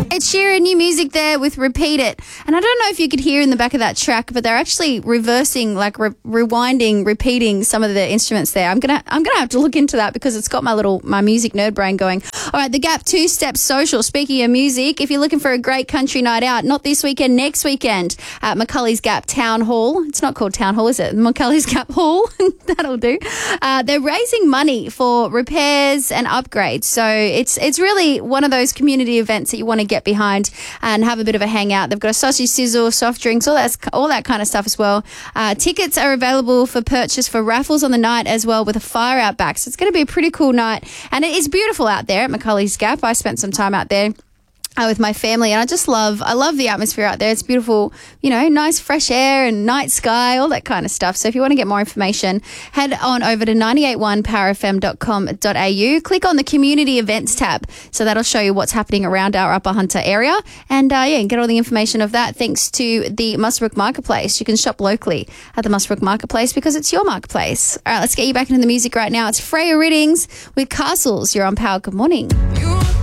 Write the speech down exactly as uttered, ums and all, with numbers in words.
Ed Sheeran, new music there with Repeat It. And I don't know if you could hear in the back of that track, but they're actually reversing, like re- rewinding, repeating some of the instruments there. I'm going to I'm gonna have to look into that because it's got my little, my music nerd brain going. All right, the Gap Two Step Social. Speaking of music, if you're looking for a great country night out, not this weekend, next weekend at Macaulay's Gap Town Hall. It's not called Town Hall, is it? Macaulay's Gap Hall. That'll do. Uh, they're raising money for repairs and upgrades. So it's, it's really one of those community events that you want to get behind and have a bit of a hangout. They've got a sausage sizzle, soft drinks, all that, all that kind of stuff as well. Uh, tickets are available for purchase for raffles on the night as well with a fire out back. So it's going to be a pretty cool night. And it is beautiful out there at Macaulay's Gap. I spent some time out there Uh, with my family, and I just love I love the atmosphere out there. It's beautiful, you know, nice fresh air and night sky, all that kind of stuff. So if you want to get more information, head on over to nine eight one power f m dot com dot a u. Click on the community events tab, so that'll show you what's happening around our Upper Hunter area, and uh, yeah, you can get all the information of that thanks to the Muswellbrook Marketplace. You can shop locally at the Muswellbrook Marketplace because it's your marketplace. All right, let's get you back into the music right now. It's Freya Riddings with Castles. You're on Power. Good morning.